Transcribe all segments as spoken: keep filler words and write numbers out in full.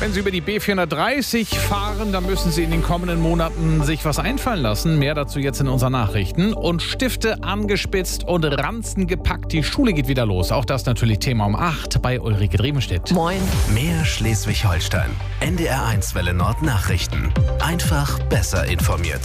Wenn Sie über die B vierhundertdreißig fahren, dann müssen Sie in den kommenden Monaten sich was einfallen lassen. Mehr dazu jetzt in unseren Nachrichten. Und Stifte angespitzt und Ranzen gepackt. Die Schule geht wieder los. Auch das natürlich Thema um acht bei Ulrike Drevenstedt. Moin. Mehr Schleswig-Holstein. N D R eins Welle Nord Nachrichten. Einfach besser informiert.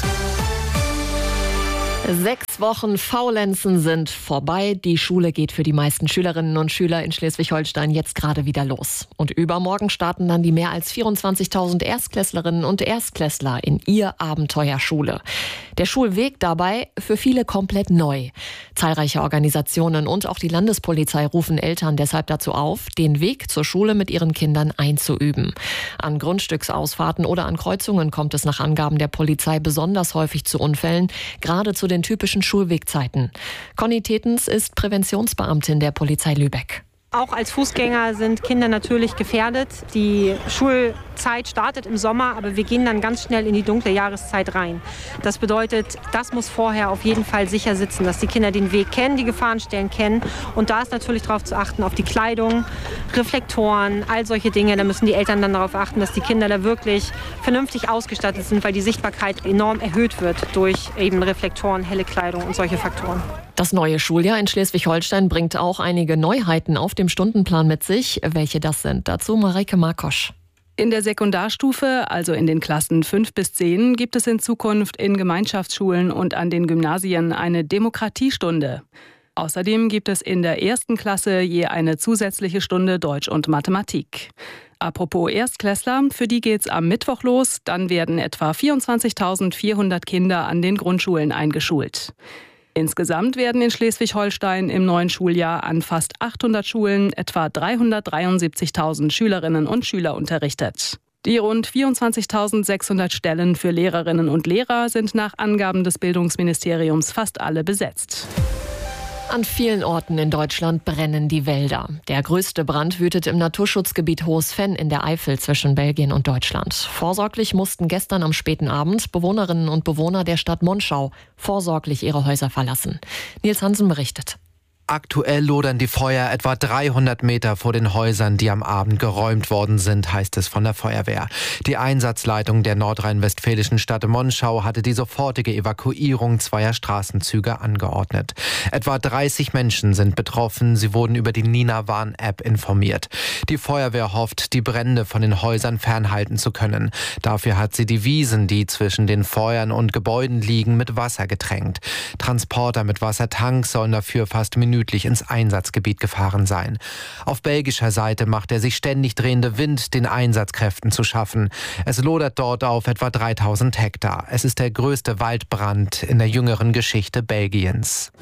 Sechs Wochen Faulenzen sind vorbei. Die Schule geht für die meisten Schülerinnen und Schüler in Schleswig-Holstein jetzt gerade wieder los. Und übermorgen starten dann die mehr als vierundzwanzigtausend Erstklässlerinnen und Erstklässler in ihr Abenteuer Schule. Der Schulweg dabei für viele komplett neu. Zahlreiche Organisationen und auch die Landespolizei rufen Eltern deshalb dazu auf, den Weg zur Schule mit ihren Kindern einzuüben. An Grundstücksausfahrten oder an Kreuzungen kommt es nach Angaben der Polizei besonders häufig zu Unfällen, gerade zu den typischen Schulwegzeiten. Conny Tetens ist Präventionsbeamtin der Polizei Lübeck. Auch als Fußgänger sind Kinder natürlich gefährdet. Die Schulzeit startet im Sommer, aber wir gehen dann ganz schnell in die dunkle Jahreszeit rein. Das bedeutet, das muss vorher auf jeden Fall sicher sitzen, dass die Kinder den Weg kennen, die Gefahrenstellen kennen. Und da ist natürlich darauf zu achten, auf die Kleidung, Reflektoren, all solche Dinge. Da müssen die Eltern dann darauf achten, dass die Kinder da wirklich vernünftig ausgestattet sind, weil die Sichtbarkeit enorm erhöht wird durch eben Reflektoren, helle Kleidung und solche Faktoren. Das neue Schuljahr in Schleswig-Holstein bringt auch einige Neuheiten auf dem Stundenplan mit sich. Welche das sind? Dazu Mareike Markosch. In der Sekundarstufe, also in den Klassen fünf bis zehn, gibt es in Zukunft in Gemeinschaftsschulen und an den Gymnasien eine Demokratiestunde. Außerdem gibt es in der ersten Klasse je eine zusätzliche Stunde Deutsch und Mathematik. Apropos Erstklässler, für die geht's am Mittwoch los. Dann werden etwa vierundzwanzigtausendvierhundert Kinder an den Grundschulen eingeschult. Insgesamt werden in Schleswig-Holstein im neuen Schuljahr an fast achthundert Schulen etwa dreihundertdreiundsiebzigtausend Schülerinnen und Schüler unterrichtet. Die rund vierundzwanzigtausendsechshundert Stellen für Lehrerinnen und Lehrer sind nach Angaben des Bildungsministeriums fast alle besetzt. An vielen Orten in Deutschland brennen die Wälder. Der größte Brand wütet im Naturschutzgebiet Hohes Venn in der Eifel zwischen Belgien und Deutschland. Vorsorglich mussten gestern am späten Abend Bewohnerinnen und Bewohner der Stadt Monschau vorsorglich ihre Häuser verlassen. Nils Hansen berichtet. Aktuell lodern die Feuer etwa dreihundert Meter vor den Häusern, die am Abend geräumt worden sind, heißt es von der Feuerwehr. Die Einsatzleitung der nordrhein-westfälischen Stadt Monschau hatte die sofortige Evakuierung zweier Straßenzüge angeordnet. Etwa dreißig Menschen sind betroffen. Sie wurden über die Nina Warn-App informiert. Die Feuerwehr hofft, die Brände von den Häusern fernhalten zu können. Dafür hat sie die Wiesen, die zwischen den Feuern und Gebäuden liegen, mit Wasser getränkt. Transporter mit Wassertanks sollen dafür fast minütlich ins Einsatzgebiet gefahren sein. Auf belgischer Seite macht der sich ständig drehende Wind den Einsatzkräften zu schaffen. Es lodert dort auf etwa dreitausend Hektar. Es ist der größte Waldbrand in der jüngeren Geschichte Belgiens.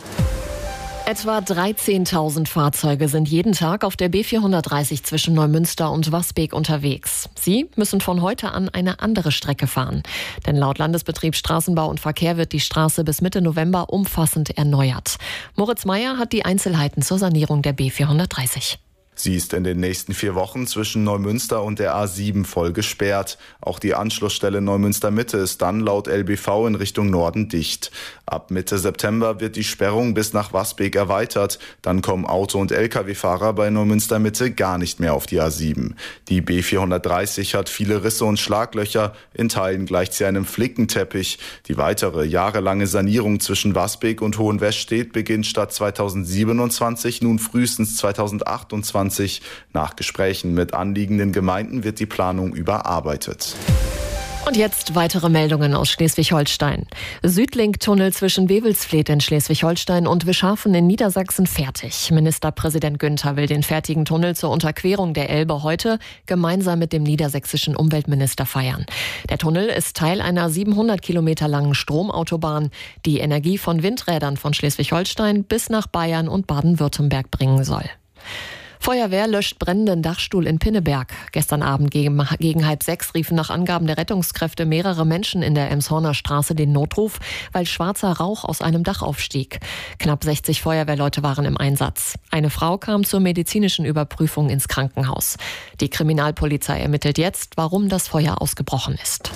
Etwa dreizehntausend Fahrzeuge sind jeden Tag auf der B vierhundertdreißig zwischen Neumünster und Wasbeek unterwegs. Sie müssen von heute an eine andere Strecke fahren. Denn laut Landesbetrieb Straßenbau und Verkehr wird die Straße bis Mitte November umfassend erneuert. Moritz Meyer hat die Einzelheiten zur Sanierung der B vierhundertdreißig. Sie ist in den nächsten vier Wochen zwischen Neumünster und der A sieben voll gesperrt. Auch die Anschlussstelle Neumünster Mitte ist dann laut L B V in Richtung Norden dicht. Ab Mitte September wird die Sperrung bis nach Wasbeek erweitert. Dann kommen Auto- und L K W-Fahrer bei Neumünster Mitte gar nicht mehr auf die A sieben. Die B vierhundertdreißig hat viele Risse und Schlaglöcher. In Teilen gleicht sie einem Flickenteppich. Die weitere jahrelange Sanierung zwischen Wasbeek und Hohenwestedt beginnt statt zweitausendsiebenundzwanzig nun frühestens zweitausendachtundzwanzig. Nach Gesprächen mit anliegenden Gemeinden wird die Planung überarbeitet. Und jetzt weitere Meldungen aus Schleswig-Holstein. Südlink-Tunnel zwischen Wewelsfleth in Schleswig-Holstein und Wischhafen in Niedersachsen fertig. Ministerpräsident Günther will den fertigen Tunnel zur Unterquerung der Elbe heute gemeinsam mit dem niedersächsischen Umweltminister feiern. Der Tunnel ist Teil einer siebenhundert Kilometer langen Stromautobahn, die Energie von Windrädern von Schleswig-Holstein bis nach Bayern und Baden-Württemberg bringen soll. Feuerwehr löscht brennenden Dachstuhl in Pinneberg. Gestern Abend gegen, gegen halb sechs riefen nach Angaben der Rettungskräfte mehrere Menschen in der Emshorner Straße den Notruf, weil schwarzer Rauch aus einem Dach aufstieg. Knapp sechzig Feuerwehrleute waren im Einsatz. Eine Frau kam zur medizinischen Überprüfung ins Krankenhaus. Die Kriminalpolizei ermittelt jetzt, warum das Feuer ausgebrochen ist.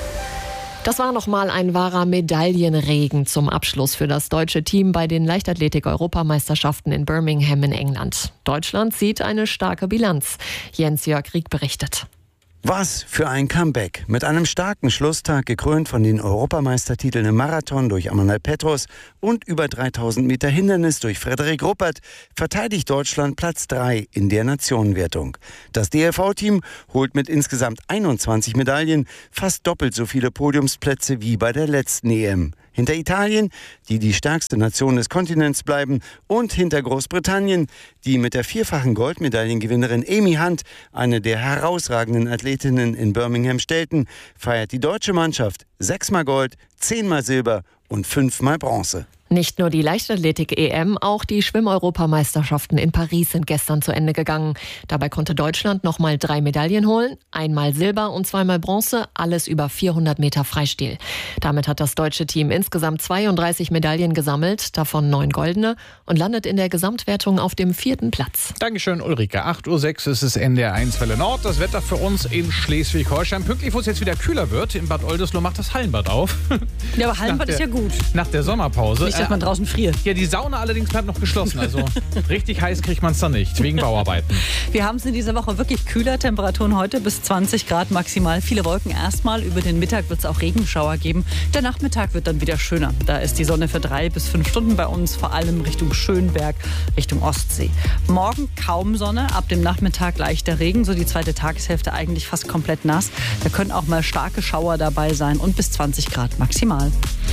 Das war nochmal ein wahrer Medaillenregen zum Abschluss für das deutsche Team bei den Leichtathletik-Europameisterschaften in Birmingham in England. Deutschland zieht eine starke Bilanz. Jens-Jörg Rieck berichtet. Was für ein Comeback. Mit einem starken Schlusstag, gekrönt von den Europameistertiteln im Marathon durch Amanal Petros und über dreitausend Meter Hindernis durch Frederik Ruppert, verteidigt Deutschland Platz drei in der Nationenwertung. Das D L V-Team holt mit insgesamt einundzwanzig Medaillen fast doppelt so viele Podiumsplätze wie bei der letzten E M. Hinter Italien, die die stärkste Nation des Kontinents bleiben, und hinter Großbritannien, die mit der vierfachen Goldmedaillengewinnerin Amy Hunt, eine der herausragenden Athletinnen in Birmingham, stellten, feiert die deutsche Mannschaft sechsmal Gold, zehnmal Silber und fünfmal Bronze. Nicht nur die Leichtathletik-E M, auch die Schwimm-Europameisterschaften in Paris sind gestern zu Ende gegangen. Dabei konnte Deutschland nochmal drei Medaillen holen, einmal Silber und zweimal Bronze, alles über vierhundert Meter Freistil. Damit hat das deutsche Team insgesamt zweiunddreißig Medaillen gesammelt, davon neun goldene, und landet in der Gesamtwertung auf dem vierten Platz. Dankeschön, Ulrike. acht Uhr sechs ist es N D R eins Welle Nord. Das Wetter für uns in Schleswig-Holstein. Pünktlich, wo es jetzt wieder kühler wird. In Bad Oldesloe macht das Hallenbad auf. Ja, aber Hallenbad der, ist ja gut. Nach der Sommerpause. Nicht, dass man draußen friert. Ja, die Sauna allerdings bleibt noch geschlossen. Also richtig heiß kriegt man es dann nicht, wegen Bauarbeiten. Wir haben es in dieser Woche wirklich kühler. Temperaturen heute bis zwanzig Grad maximal. Viele Wolken erstmal. Über den Mittag wird es auch Regenschauer geben. Der Nachmittag wird dann wieder schöner. Da ist die Sonne für drei bis fünf Stunden bei uns, vor allem Richtung Schönberg, Richtung Ostsee. Morgen kaum Sonne, ab dem Nachmittag leichter Regen. So die zweite Tageshälfte eigentlich fast komplett nass. Da können auch mal starke Schauer dabei sein und bis zwanzig Grad maximal.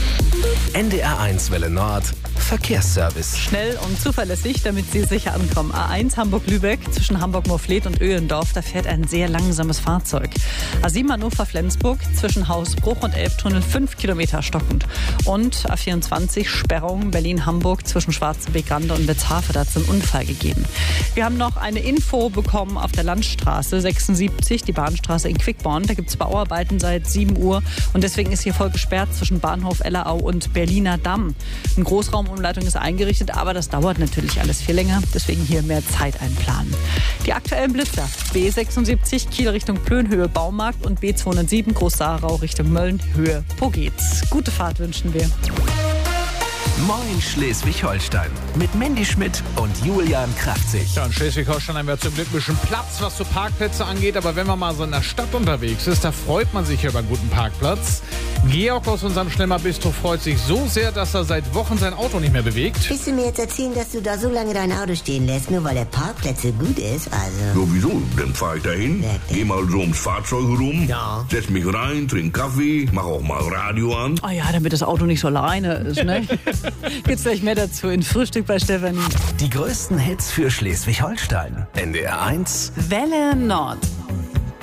N D R eins Welle Nord Verkehrsservice. Schnell und zuverlässig, damit Sie sicher ankommen. A eins Hamburg-Lübeck zwischen Hamburg-Morfleet und Öhlendorf, da fährt ein sehr langsames Fahrzeug. A sieben Hannover-Flensburg zwischen Hausbruch und Elbtunnel fünf Kilometer stockend. Und A vierundzwanzig Sperrung Berlin-Hamburg zwischen Schwarzenbeck-Rande und Wetzhafe, da hat es einen Unfall gegeben. Wir haben noch eine Info bekommen auf der Landstraße sechsundsiebzig, die Bahnstraße in Quickborn. Da gibt es Bauarbeiten seit sieben Uhr und deswegen ist hier voll gesperrt zwischen Bahnhof Ellerau und Berliner Damm. Ein Großraumumleitung ist eingerichtet, aber das dauert natürlich alles viel länger. Deswegen hier mehr Zeit einplanen. Die aktuellen Blitzer: B sechsundsiebzig Kiel Richtung Plönhöhe Baumarkt und B zweihundertsieben Groß-Saarau Richtung Mölln Höhe Pogetz. Gute Fahrt wünschen wir. Moin Schleswig-Holstein mit Mandy Schmidt und Julian Kraftzig. Ja, in Schleswig-Holstein haben wir zum Glück ein bisschen Platz, was so Parkplätze angeht. Aber wenn man mal so in der Stadt unterwegs ist, da freut man sich über einen guten Parkplatz. Georg aus unserem Schlemmer-Bistro freut sich so sehr, dass er seit Wochen sein Auto nicht mehr bewegt. Willst du mir jetzt erzählen, dass du da so lange dein Auto stehen lässt, nur weil der Parkplatz so gut ist? Also. Sowieso, dann fahr ich dahin, geh mal so ums Fahrzeug rum, ja. setz mich rein, trink Kaffee, mach auch mal Radio an. Oh ja, damit das Auto nicht so alleine ist, ne? Gibt's gleich mehr dazu in Frühstück bei Stefanie. Die größten Hits für Schleswig-Holstein. N D R eins Welle Nord.